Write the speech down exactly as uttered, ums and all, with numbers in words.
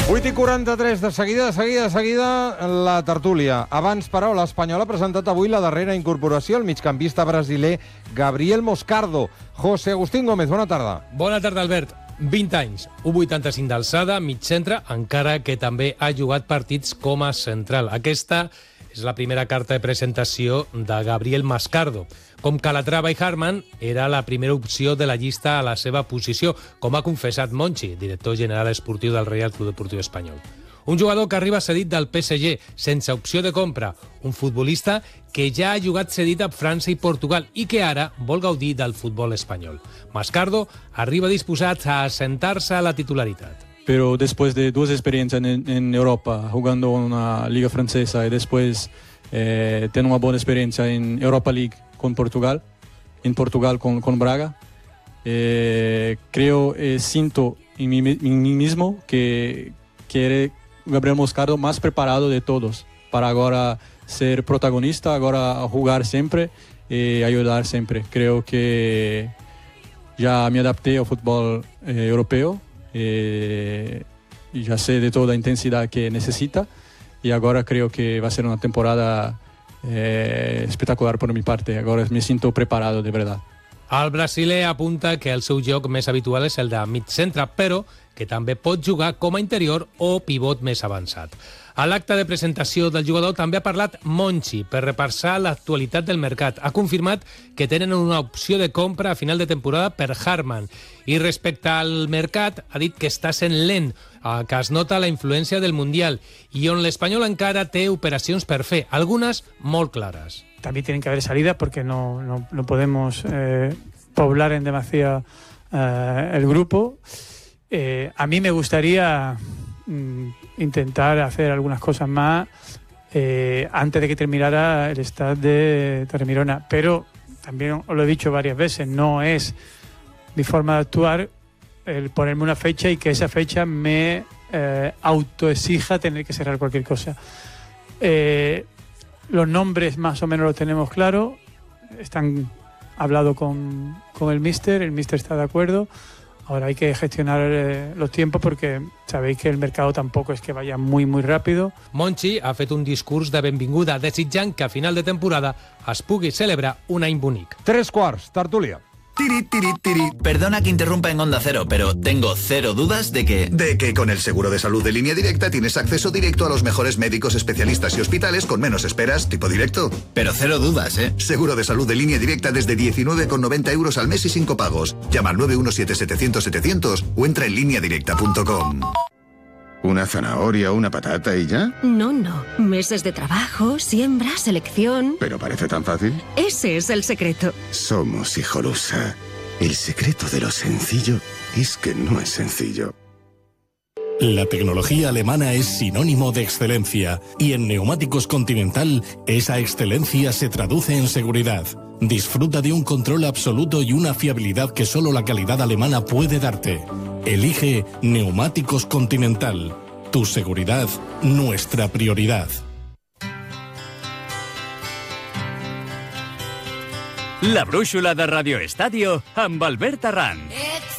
vuit i quaranta-tres, de seguida, de seguida, de seguida, la tertúlia. Abans, però, l'Espanyol ha presentat avui la darrera incorporació, el migcampista brasiler Gabriel Moscardo. José Agustín Gómez, bona tarda. Bona tarda, Albert. vint anys, un vuitanta-cinc d'alçada, mig centre, encara que també ha jugat partits com a central. Aquesta és la primera carta de presentació de Gabriel Moscardo. Com Calatrava i Harman, era la primera opció de la llista a la seva posició, com ha confessat Monchi, director general esportiu del Real Club Deportiu Espanyol. Un jugador que arriba cedit del P S G, sense opció de compra. Un futbolista que ja ha jugat cedit a França i Portugal i que ara vol gaudir del futbol espanyol. Moscardo arriba disposat a assentar-se a la titularitat. Pero después de dos experiencias en, en Europa, jugando en una liga francesa y después eh, tener una buena experiencia en Europa League con Portugal, en Portugal con, con Braga, eh, creo, eh, siento en mí, en mí mismo que quiere Gabriel Moscardo más preparado de todos para ahora ser protagonista, ahora jugar siempre y ayudar siempre. Creo que ya me adapté al fútbol eh, europeo. Eh, ya sé de toda la intensidad que necesita y ahora creo que va a ser una temporada eh, espectacular por mi parte. Ahora me siento preparado de verdad. El brasiler apunta que el seu joc més habitual és el de mig centre, però que també pot jugar com a interior o pivot més avançat. A l'acte de presentació del jugador també ha parlat Monchi per repassar l'actualitat del mercat. Ha confirmat que tenen una opció de compra a final de temporada per Harman. I respecte al mercat, ha dit que està sent lent, que es nota la influència del Mundial i on l'Espanyol encara té operacions per fer, algunes molt clares. También tienen que haber salidas porque no, no, no podemos eh, poblar en demasía eh, el grupo. Eh, a mí me gustaría mm, intentar hacer algunas cosas más eh, antes de que terminara el stade de Torre-Mirona, pero también os lo he dicho varias veces, no es mi forma de actuar el ponerme una fecha y que esa fecha me eh, autoexija tener que cerrar cualquier cosa. Eh, Los nombres más o menos los tenemos claros, están hablado con, con el míster, el míster está de acuerdo. Ahora hay que gestionar eh, los tiempos porque sabéis que el mercado tampoco es que vaya muy muy rápido. Monchi ha fet un discurs de benvinguda desitjant que a final de temporada es pugui celebrar un any bonic. Tres quarts, tertúlia. Tiri, tiri, tiri. Perdona que interrumpa en Onda Cero, pero tengo cero dudas de que... De que con el seguro de salud de Línea Directa tienes acceso directo a los mejores médicos, especialistas y hospitales con menos esperas, tipo directo. Pero cero dudas, ¿eh? Seguro de salud de Línea Directa desde diecinueve con noventa euros al mes y sin copagos. Llama al nueve uno siete setecientos setecientos o entra en línea directa punto com. ¿Una zanahoria o una patata y ya? No, no. Meses de trabajo, siembra, selección... ¿Pero parece tan fácil? Ese es el secreto. Somos Hijolusa. El secreto de lo sencillo es que no es sencillo. La tecnología alemana es sinónimo de excelencia y en Neumáticos Continental esa excelencia se traduce en seguridad. Disfruta de un control absoluto y una fiabilidad que solo la calidad alemana puede darte. Elige Neumáticos Continental. Tu seguridad, nuestra prioridad. La brúixola de Radio Estadio amb Albert Arran.